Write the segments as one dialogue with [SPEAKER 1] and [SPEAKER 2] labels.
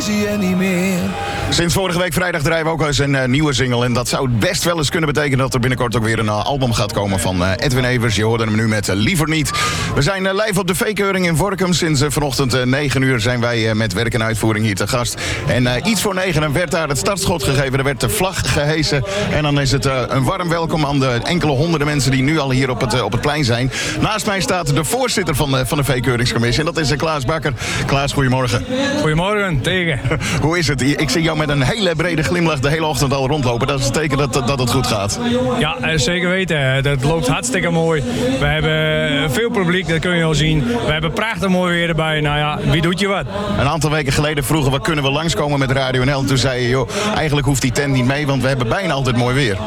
[SPEAKER 1] zie je niet meer.
[SPEAKER 2] Sinds vorige week vrijdag draaien we ook eens een nieuwe single. En dat zou best wel eens kunnen betekenen dat er binnenkort ook weer een album gaat komen van Edwin Evers. Je hoorde hem nu met Liever Niet. We zijn live op de V-keuring in Workum. Sinds vanochtend 9 uur zijn wij met werk en uitvoering hier te gast. En iets voor 9 werd daar het startschot gegeven. Er werd de vlag gehesen. En dan is het een warm welkom aan de enkele honderden mensen die nu al hier op het plein zijn. Naast mij staat de voorzitter van de V-keuringscommissie. En dat is Klaas Bakker. Klaas, goedemorgen.
[SPEAKER 3] Goedemorgen, tegen.
[SPEAKER 2] Hoe is het? Ik zie jou met een hele brede glimlach de hele ochtend al rondlopen. Dat is een teken dat het goed gaat.
[SPEAKER 3] Ja, zeker weten. Dat loopt hartstikke mooi. We hebben veel publiek, dat kun je al zien. We hebben prachtig mooi weer erbij. Nou ja, wie doet je wat?
[SPEAKER 2] Een aantal weken geleden vroegen we, kunnen we langskomen met Radio NL? En toen zei je, joh, eigenlijk hoeft die tent niet mee, want we hebben bijna altijd mooi weer.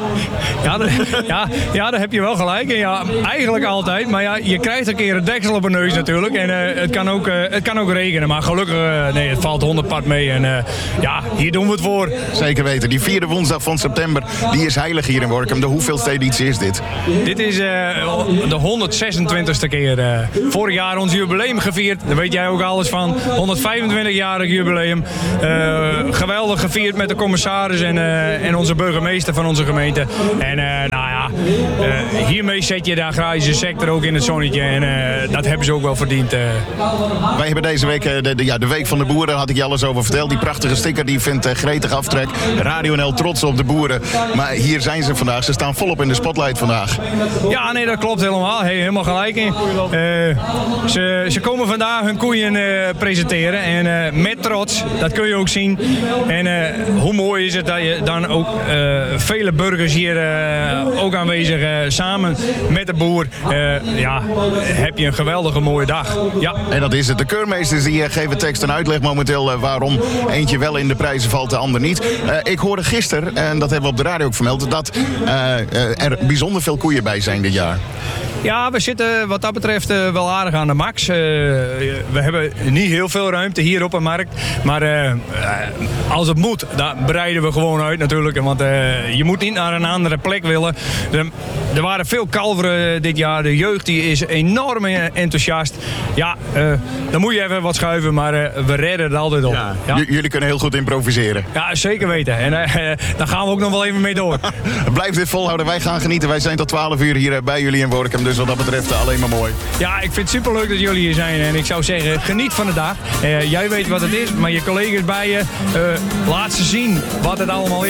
[SPEAKER 3] Ja, daar heb je wel gelijk. En ja, eigenlijk altijd. Maar ja, je krijgt een keer een deksel op een neus natuurlijk. En het kan ook regenen. Maar gelukkig, nee, het valt 100 pad mee. En ja, hier doen we het voor.
[SPEAKER 2] Zeker weten. Die 4e woensdag van september, die is heilig hier in Workum. De hoeveelste editie is dit?
[SPEAKER 3] Dit is de 126e keer. Vorig jaar ons jubileum gevierd. Daar weet jij ook alles van. 125-jarig jubileum. Geweldig gevierd met de commissaris en onze burgemeester van onze gemeente. En nou ja, hiermee zet je de agrarische sector ook in het zonnetje. En dat hebben ze ook wel verdiend.
[SPEAKER 2] Wij hebben deze week de Week van de Boeren. Daar had ik je alles over verteld. Die prachtige sticker die vindt gretig aftrek. Radio NL trots op de boeren. Maar hier zijn ze vandaag. Ze staan volop in de spotlight vandaag.
[SPEAKER 3] Ja, nee, dat klopt helemaal. Helemaal gelijk in. Ze komen vandaag hun koeien presenteren. En met trots, dat kun je ook zien. En hoe mooi is het dat je dan ook vele burgers hier ook aanwezig samen met de boer. Ja, heb je een geweldige mooie dag. Ja.
[SPEAKER 2] En dat is het. De keurmeesters die geven tekst en uitleg momenteel waarom eentje wel in de prijzen valt, de ander niet. Ik hoorde gisteren, en dat hebben we op de radio ook vermeld, dat er bijzonder veel koeien bij zijn dit jaar.
[SPEAKER 3] Ja, we zitten wat dat betreft wel aardig aan de max. We hebben niet heel veel ruimte hier op de markt. Maar als het moet, dan breiden we gewoon uit natuurlijk. Want je moet niet naar een andere plek willen. Er waren veel kalveren dit jaar. De jeugd die is enorm enthousiast. Ja, dan moet je even wat schuiven, maar we redden het altijd op.
[SPEAKER 2] Ja. Ja. Jullie kunnen heel goed improviseren.
[SPEAKER 3] Ja, zeker weten. En daar gaan we ook nog wel even mee door.
[SPEAKER 2] Blijf dit volhouden. Wij gaan genieten. Wij zijn tot 12 uur hier bij jullie in Workum. Dus wat dat betreft alleen maar mooi.
[SPEAKER 3] Ja, ik vind het superleuk dat jullie hier zijn. En ik zou zeggen, geniet van de dag. Jij weet wat het is, maar je collega's bij je, laat ze zien wat het allemaal is.